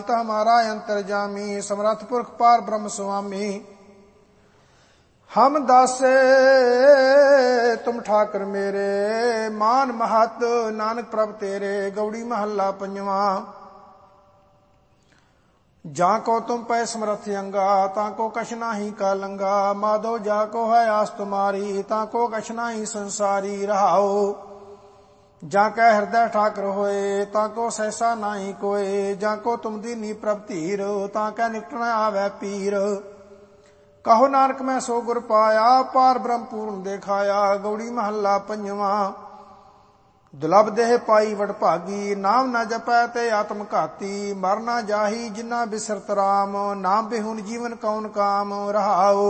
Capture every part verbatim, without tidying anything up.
हमारा अंतर्जामी समर्थ पुरख पार ब्रह्म स्वामी। हम दासे तुम ठाकर मेरे मान महत नानक प्रभ तेरे। गौड़ी महला पंजवा। जाको तुम पै समरथ अंगा ताको कछ नाही का लंगा। माधो जाको है आस तुम्हारी ताको कछ नाही संसारी। रहाओ जाकै हृदय ठाकर होए ताको सहसा नाही कोय। जाको तुम दीनी प्रभ धीर ताकै निकट न आवे पीर। कहो नानक मैं सो गुर पाया पार ब्रह्म पूर्ण देखाया। गौड़ी महला पंजवा। दुलभ देह पाई वड भागी नाम न जपै ते आत्म घाती। मर न जाही जिन्ना बिसरत राम नाम बिहुन जीवन कौन काम। रहाओ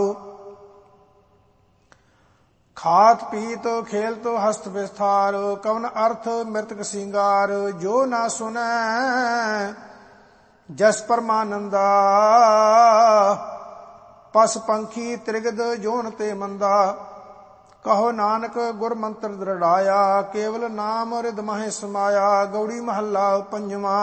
खात पीत खेल तो हस्त विस्तार कवन अर्थ मृतक सिंगार। जो ना सुनै जस परमानंदा पस पंखी त्रिगद जोन ते मंदा। कहो नानक गुर मंत्र दृढ़ाया केवल नाम रिद माहे समाया। गौड़ी महला पंजवा।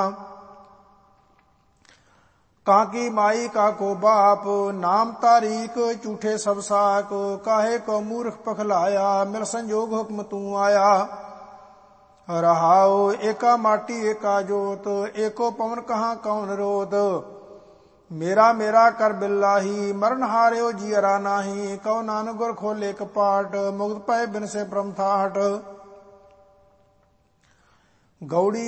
काकी माई काको बाप नाम तारीक झूठे सब साक। काहे को मूर्ख पखलाया मिल संजोग हुक्म तू आया। रहाओ एका माटी एका जोत एको पवन कहाँ कौन रोध। मेरा मेरा कर बिल्लाही मरण हार्यो जियरा नाही। कहो नानक गुर खोले कपाट मुक्त पै बिन से ब्रह्म ठाट। गौड़ी